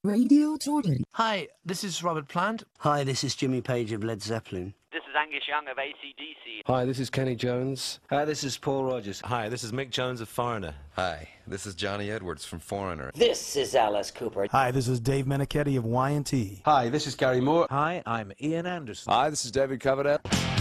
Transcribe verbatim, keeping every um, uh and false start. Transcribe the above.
Radio Jordan. Hi, this is Robert Plant. Hi, this is Jimmy Page of Led Zeppelin. This is Angus Young of A C D C. Hi, this is Kenny Jones. Hi, this is Paul Rogers. Hi, this is Mick Jones of Foreigner. Hi, this is Johnny Edwards from Foreigner. This is Alice Cooper. Hi, this is Dave Meniketti of Y and T. Hi, this is Gary Moore. Hi, I'm Ian Anderson. Hi, this is David Coverdale.